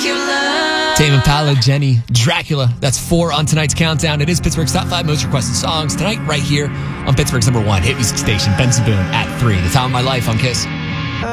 Tame Impala, Jenny, Dracula. That's 4 on tonight's countdown. It is Pittsburgh's top 5 most requested songs tonight, right here on Pittsburgh's #1 hit music station, Ben Saboon at 3. The Time of My Life on KISS.